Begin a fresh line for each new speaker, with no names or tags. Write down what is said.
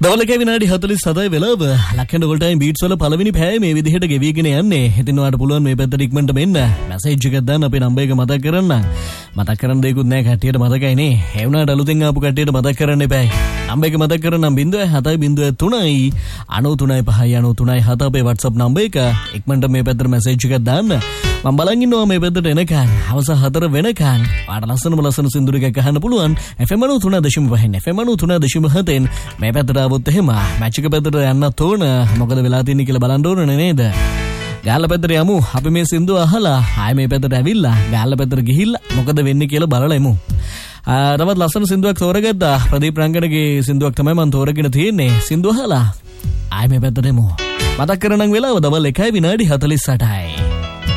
දවල්ක විනාඩි 47 වෙලාව ලක්ෂණ ගෝල්ටයිම් බීට්ස් වල පළවෙනි පැය මේ විදිහට ගෙවිගෙන යන්නේ. ඉතින් ඔයාලට පුළුවන් මේ පැත්තට ඉක්මනට මෙන්න මැසේජ් එකක් දාන්න අපේ නම්බර් එක මතක් කරන්න. මතක් කරන් දෙයක්වත් නැහැ කට්ටියට මතකයි නේ. ඒ වුණාට අලුතෙන් ආපු කට්ටියට මතක් කරන්න එපායි. නම්බර් එක මතක් කරන්නම් 0703 93 අපේ WhatsApp නම්බර් එක. ඉක්මනට මේ පැත්තට මැසේජ් එකක් දාන්න. මම බලන් ඉන්නවා මේ පැත්තට එනකන් හවස 4 වෙනකන් ඔයාලට ලස්සන සින්දුර එකක් අහන්න පුළුවන්. FM 93.5 FM 93.7 මේ පැත්තට આવොත් එහෙම මැච් එක පැත්තට යන්නත් ඕන. මොකද වෙලා තියෙන්නේ කියලා බලන්න ඕනේ නේද? ගාල්ල පැත්තට යමු. අපි මේ සින්දුව අහලා ආයෙ මේ පැත්තට ඇවිල්ලා ගාල්ල පැත්තට ගිහිල්ලා මොකද වෙන්නේ කියලා බලලා එමු. තවත් ලස්සන සින්දුවක් තෝරගත්තා. ප්‍රදීප් රංගනගේ සින්දුවක් තමයි මම තෝරගෙන තියෙන්නේ. සින්දුව අහලා ආයෙ මේ පැත්තට එමු. මතක් කරනම් වෙලාව දවල් 1 විනාඩි 48යි.